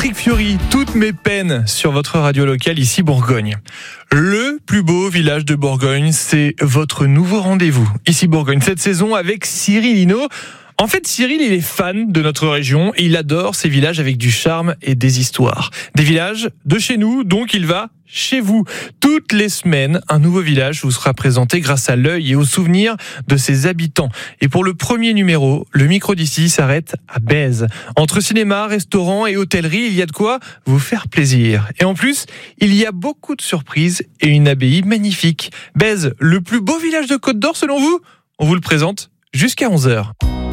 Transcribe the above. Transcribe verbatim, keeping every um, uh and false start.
Patrick Fiori, toutes mes peines sur votre radio locale ici Bourgogne. Le plus beau village de Bourgogne, c'est votre nouveau rendez-vous. Ici Bourgogne, cette saison avec Cyril Hinault. En fait, Cyril, il est fan de notre région et il adore ces villages avec du charme et des histoires. Des villages de chez nous, donc il va chez vous. Toutes les semaines, un nouveau village vous sera présenté grâce à l'œil et aux souvenirs de ses habitants. Et pour le premier numéro, le micro d'ici s'arrête à Bèze. Entre cinéma, restaurant et hôtellerie, il y a de quoi vous faire plaisir. Et en plus, il y a beaucoup de surprises et une abbaye magnifique. Bèze, le plus beau village de Côte d'Or selon vous ? On vous le présente jusqu'à onze heures.